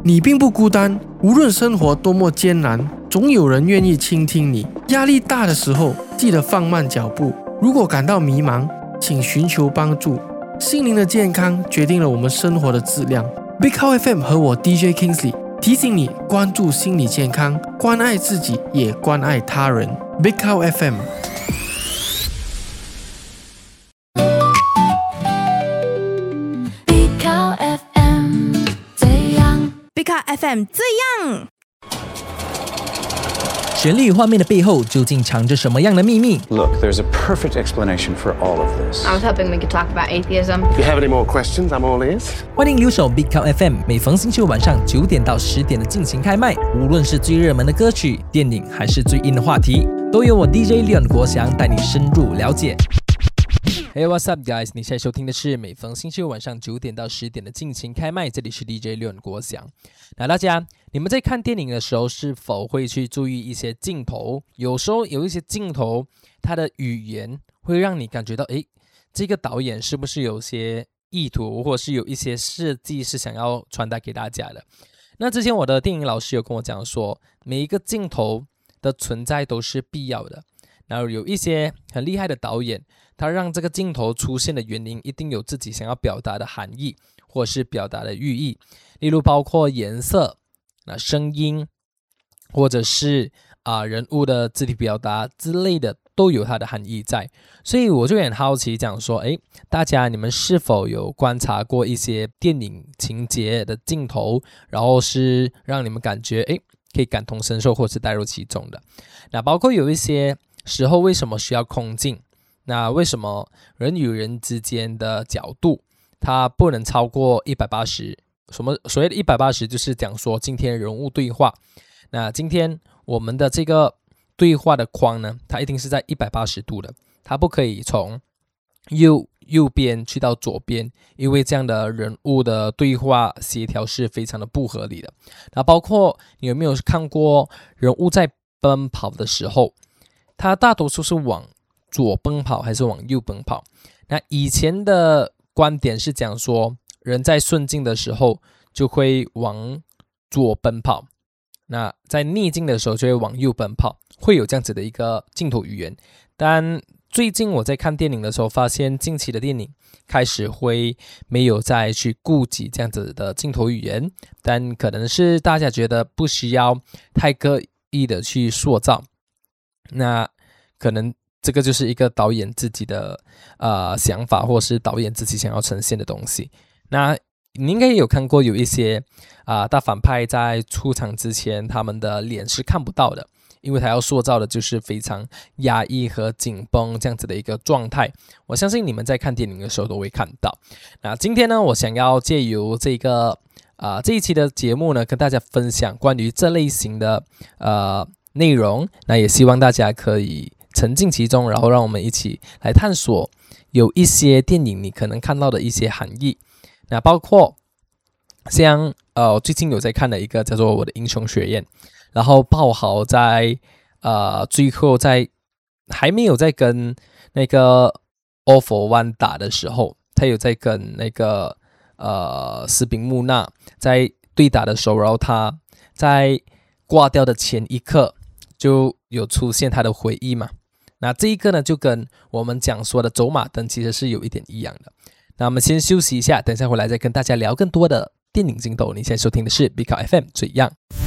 你并不孤单，无论生活多么艰难，总有人愿意倾听你。压力大的时候，记得放慢脚步。如果感到迷茫，请寻求帮助。心灵的健康决定了我们生活的质量。Big Cow FM 和我 DJ Kingsley 提醒你关注心理健康，关爱自己，也关爱他人。Big Cow FM。Big Cow FM 这样 Big Cow FM 这样。 旋律与画面的背后究竟藏着什么样的秘密？ Look, there's a perfect explanation for all of this. I was hoping we could talk about atheism. If you have any more questions, I'm all ears. 欢迎留守 Big Cow FM， 每逢星期五晚上9点到10点的尽情开麦。无论是最热门的歌曲、电影，还是最硬的话题，都由我 DJ Leon 国祥带你深入了解。Hey, what's up, guys？ 你现在收听的是每逢星期五晚上9点到10点的尽情开麦，这里是 DJ Leon 国祥。那大家，你们在看电影的时候是否会去注意一些镜头？有时候有一些镜头，它的语言会让你感觉到，这个导演是不是有些意图，或是有一些设计是想要传达给大家的？那之前我的电影老师有跟我讲说，每一个镜头的存在都是必要的。然后有一些很厉害的导演，他让这个镜头出现的原因一定有自己想要表达的含义，或是表达的寓意，例如包括颜色、声音，或者是人物的肢体表达之类的，都有它的含义在。所以我就很好奇讲说，大家你们是否有观察过一些电影情节的镜头，然后是让你们感觉可以感同身受或是带入其中的？那包括有一些时候为什么需要空镜？那为什么人与人之间的角度它不能超过180？所谓的180就是讲说今天人物对话，那今天我们的这个对话的框呢，它一定是在180度的，它不可以从右边去到左边，因为这样的人物的对话协调是非常的不合理的。那包括你有没有看过人物在奔跑的时候，他大多数是往左奔跑还是往右奔跑？那以前的观点是讲说，人在顺境的时候就会往左奔跑，那在逆境的时候就会往右奔跑，会有这样子的一个镜头语言。但最近我在看电影的时候，发现近期的电影开始会没有再去顾及这样子的镜头语言，但可能是大家觉得不需要太刻意的去塑造，那可能这个就是一个导演自己的想法，或是导演自己想要呈现的东西。那你应该也有看过有一些大反派在出场之前，他们的脸是看不到的，因为他要塑造的就是非常压抑和紧绷这样子的一个状态。我相信你们在看电影的时候都会看到。那今天呢，我想要借由这一期的节目呢，跟大家分享关于这类型的内容。那也希望大家可以沉浸其中，然后让我们一起来探索有一些电影你可能看到的一些含义。那包括像最近有在看的一个叫做《我的英雄学院》，然后爆豪在最后在还没有在跟那个 All for One 打的时候，他有在跟那个斯宾穆纳在对打的时候，然后他在挂掉的前一刻就有出现他的回忆嘛。那这一个呢，就跟我们讲说的走马灯其实是有一点一样的。那我们先休息一下，等一下回来再跟大家聊更多的电影镜头。你现在收听的是 Big Cow FM 这样。